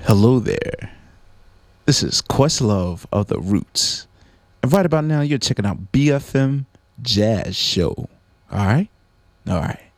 Hello there. This is Questlove of the Roots. And right about now, you're checking out BFM Jazz Show. All right? All right.